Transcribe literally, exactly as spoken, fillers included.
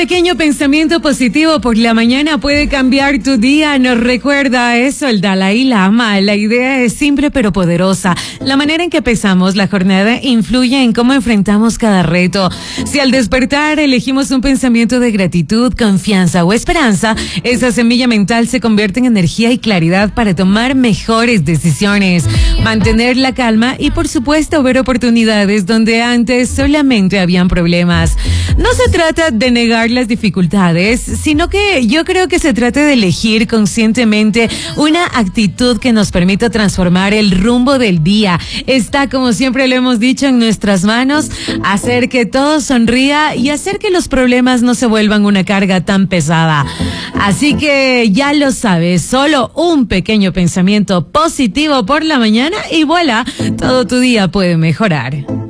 pequeño pensamiento positivo por la mañana puede cambiar tu día. Nos recuerda eso el Dalai Lama. La idea es simple pero poderosa. La manera en que empezamos la jornada influye en cómo enfrentamos cada reto. Si al despertar elegimos un pensamiento de gratitud, confianza o esperanza, esa semilla mental se convierte en energía y claridad para tomar mejores decisiones, mantener la calma y, por supuesto, ver oportunidades donde antes solamente habían problemas. No se trata de negar las dificultades, sino que yo creo que se trata de elegir conscientemente una actitud que nos permita transformar el rumbo del día. Está, como siempre lo hemos dicho, en nuestras manos hacer que todo sonría y hacer que los problemas no se vuelvan una carga tan pesada. Así que ya lo sabes, solo un pequeño pensamiento positivo por la mañana y voilà, todo tu día puede mejorar.